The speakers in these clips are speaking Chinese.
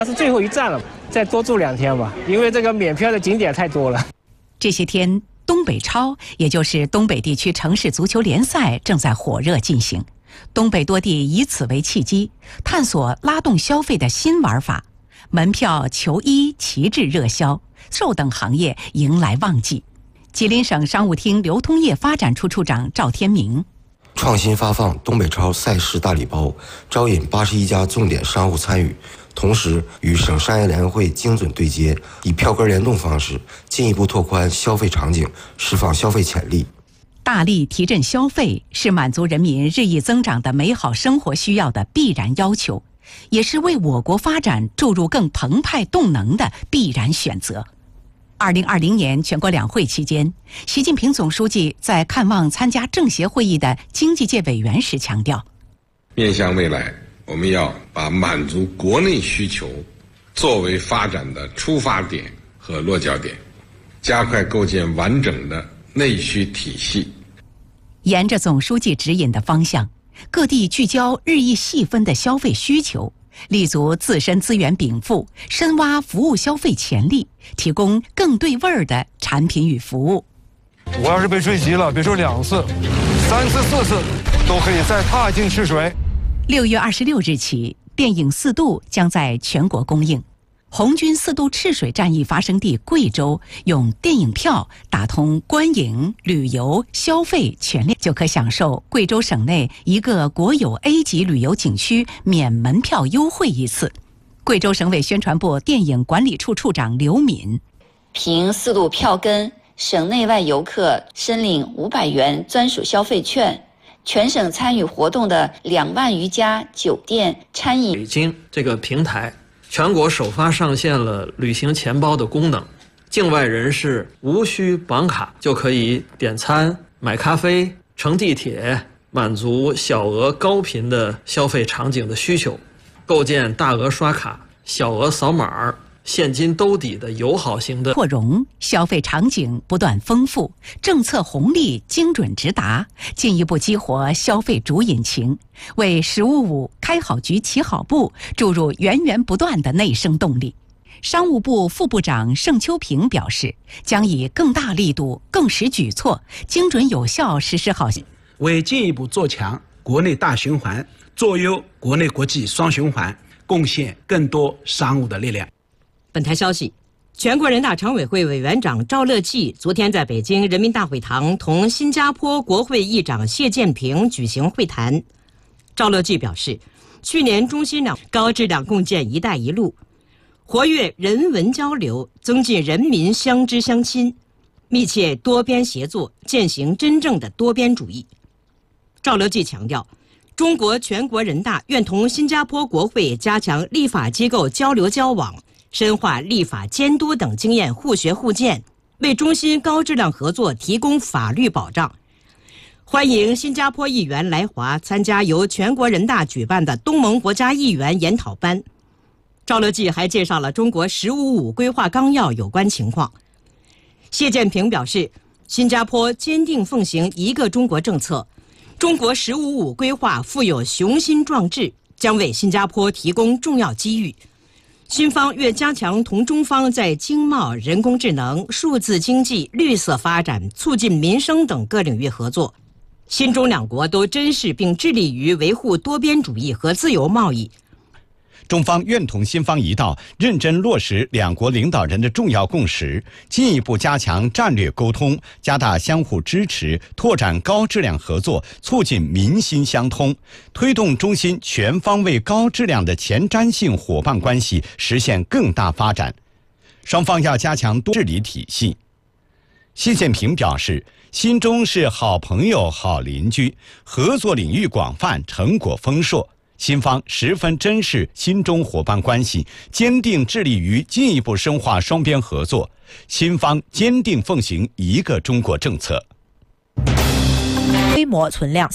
是最后一站了，再多住2天吧，因为这个免票的景点太多了。 这些天，东北超，也就是东北地区城市足球联赛正在火热进行。东北多地以此为契机，探索拉动消费的新玩法，门票、球衣旗帜热销，寿等行业迎来旺季。吉林省商务厅流通业发展处处长赵天明。 创新发放东北超赛事大礼包，招引81家重点商户参与，同时与省商业联合会精准对接，以票根联动方式进一步拓宽消费场景，释放消费潜力。 大力提振消费是满足人民日益增长的美好生活需要的必然要求，也是为我国发展注入更澎湃动能的必然选择。2020年全国两会期间，习近平总书记在看望参加政协会议的经济界委员时强调， 面向未来，我们要把满足国内需求作为发展的出发点和落脚点，加快构建完整的内需体系。 沿着总书记指引的方向，各地聚焦日益细分的消费需求，立足自身资源禀赋，深挖服务消费潜力，提供更对味儿的产品与服务。 我要是被追击了，别说2次、3次、4次，都可以再踏进赤水。 6月26日起，电影《四渡》将在全国公映。红军四渡赤水战役发生地贵州，用电影票打通观影、旅游、消费全链，就可享受贵州省内一个国有 A 级旅游景区免门票优惠一次。贵州省委宣传部电影管理处处长刘敏： 凭四渡票根，省内外游客申领500元专属消费券。全省参与活动的2万余家酒店、餐饮。 北京这个平台全国首发上线了旅行钱包的功能，境外人士无需绑卡就可以点餐、买咖啡、乘地铁，满足小额高频的消费场景的需求，构建大额刷卡、小额扫码、现金兜底的友好型的扩容，消费场景不断丰富，政策红利精准直达，进一步激活消费主引擎，为“十五五”开好局、起好步注入源源不断的内生动力。商务部副部长盛秋平表示，将以更大力度、更实举措，精准有效实施好， 为进一步做强国内大循环，做优国内国际双循环，贡献更多商务的力量。 本台消息，全国人大常委会委员长赵乐际昨天在北京人民大会堂同新加坡国会议长谢建平举行会谈。赵乐际表示，去年中新两高质量共建“一带一路”，活跃人文交流，增进人民相知相亲，密切多边协作，践行真正的多边主义。赵乐际强调，中国全国人大愿同新加坡国会加强立法机构交流交往，深化立法监督等经验互学互鉴，为中新高质量合作提供法律保障。欢迎新加坡议员来华参加由全国人大举办的东盟国家议员研讨班。赵乐际还介绍了中国“十五五”规划纲要有关情况。谢建平表示，新加坡坚定奉行一个中国政策，中国“十五五”规划富有雄心壮志，将为新加坡提供重要机遇。新方愿加强同中方在经贸、人工智能、数字经济、绿色发展、促进民生等各领域合作。新中两国都珍视并致力于维护多边主义和自由贸易。 中方愿同新方一道，认真落实两国领导人的重要共识，进一步加强战略沟通，加大相互支持，拓展高质量合作，促进民心相通，推动中新全方位高质量的前瞻性伙伴关系实现更大发展。双方要加强多治理体系。习近平表示，新中是好朋友、好邻居，合作领域广泛，成果丰硕。新方十分珍视新中伙伴关系，坚定致力于进一步深化双边合作。新方坚定奉行一个中国政策。 规模存量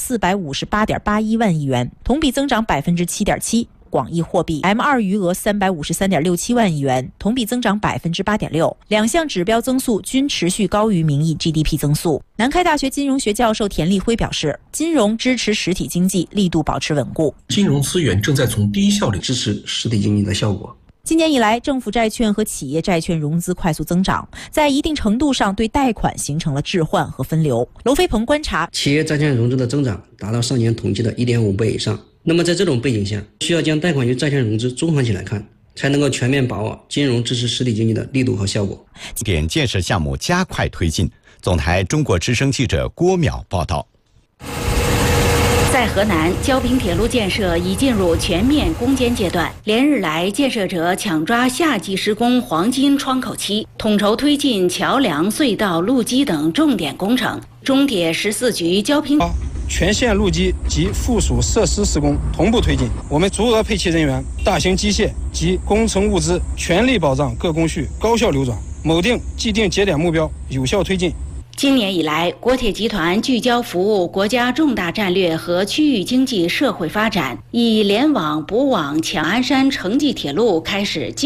458.81万亿元，同比增长7.7%。广义货币 M2 余额353.67万亿元，同比增长8.6%，两项指标增速均持续高于名义 GDP 增速。南开大学金融学教授田立辉表示，金融支持实体经济力度保持稳固， 金融资源正在从低效率支持实体经济的效果。 今年以来，政府债券和企业债券融资快速增长，在一定程度上对贷款形成了置换和分流。娄飞鹏观察， 企业债券融资的增长达到上年同期的 1.5 倍以上。那么在这种背景下，需要将贷款与债券融资综合起来看，才能够全面把握金融支持实体经济的力度和效果。 重点建设项目加快推进。总台中国之声记者郭淼报道。 在河南，胶滨铁路建设已进入全面攻坚阶段。连日来，建设者抢抓夏季施工黄金窗口期，统筹推进桥梁、隧道、路基等重点工程。中铁14局胶滨全线路基及附属设施施工同步推进，我们足额配齐人员、大型机械及工程物资，全力保障各工序高效流转，锚定既定节点目标，有效推进。 今年以来，国铁集团聚焦服务国家重大战略和区域经济社会发展，以联网、补网、抢鞍山城际铁路开始